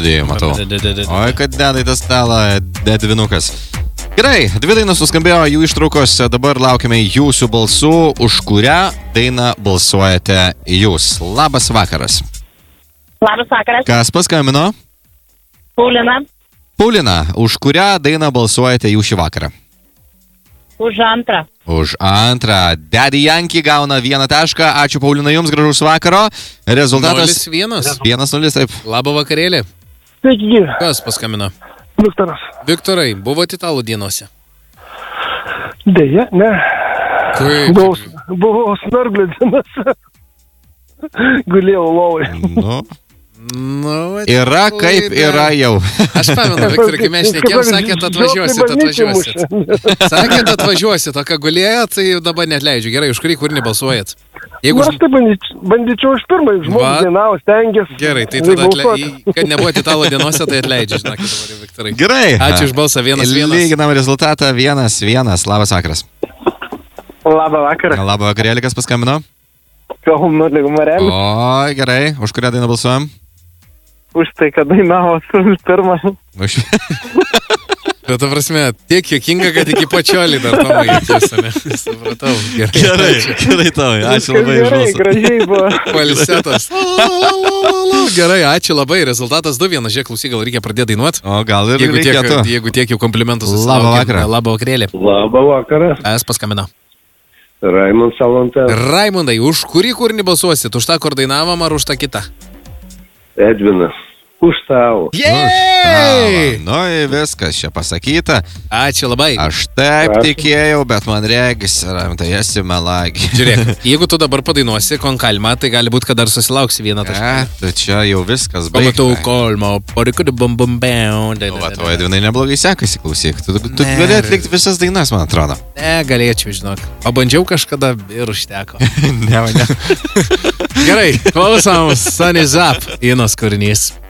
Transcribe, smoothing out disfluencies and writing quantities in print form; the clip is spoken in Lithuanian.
studijoje, matau. Oi, kad dedai tą stalą, dedvinukas. Gerai, 2 dainos suskambėjo, jų ištraukos, dabar laukiame jūsų balsų, už kurią dainą balsuojate jūs. Labas vakaras. Labas vakaras. Kas paskambino? Paulina. Paulina, už kurią dainą balsuojate jūs šį vakarą? Už antrą. Už antrą. Daddy Yankee gauna 1 tašką. Ačiū, Paulina, jums gražaus vakaro. Rezultatas 0-1. 1-0, taip. Labą vakarėlį. Sveiki, Kas paskambino? Viktoras. Viktorai, buvote italų dienose? Deja, ne. Kaip? Buvau snarglio dienose. Gulėjau lovai. Nu, Yra kaip yra jau. Aš pamenu, Viktorai, kai mes šnekėjom, sakėt atvažiuosit. Sakėt atvažiuosit, o ką gulėjot, tai dabar net leidžiu. Gerai, už kurį kūrinį balsuojat? Jeigu Aš tai bandyčiau iš pirmą, žmogus dainavo, stengiasi. Gerai, tai tada, kad nebuvote italų dienose, tai atleidžiu, žinokit dabar jau, Viktorai. Gerai. Ačiū už balsą, 1-1. Lyginam rezultatą 1-1. Labas vakaras. Labą vakarą. Labą vakarėlį, kas paskambino? Kauno Marėlis. O, gerai. Už kurią dainą balsuojam? Už tai, kad dainavo su pirmą. Bet, ta prasme, tiek juokinga, kad iki pačiolį dar Tomai įtiesame. Supratau. Gerai, Tomai. Ačiū labai už balsą. Gražiai buvo. Falsetas. Gerai, ačiū labai. Rezultatas 2-1. Žiūrėk, klausyk, gal reikia pradėti dainuoti. O gal ir reikėtų. Jeigu tiek jau komplimentų susilaukė. Labą vakarą. Labą vakarėlį. Labą vakarą. Es paskambino. Raimond Salantas. Raimondai, už kurį kūrinį balsuosit? Už tą, kur dainavom, ar už tą kitą? Edvinas. Už tavo. Jei! Nu, viskas čia pasakyta. Ačiū labai. Aš taip tikėjau, bet man regis, tai esi melagi. Žiūrėk, jeigu tu dabar padainuosi Konkalmą, tai gali būti, kad dar susilauksi 1 tašką. Tai čia jau viskas baigta. Pamatau Kolmo, porikudu bum bum bam. Va, tavo Edvinai neblogai sekasi, klausyk. Tu gali atlikti visas dainas, man atrodo. Ne, galėčiau, žinok. Pabandžiau kažkada ir užteko. Ne. Gerai, klausom, Sun is Up, Inos kūrinys.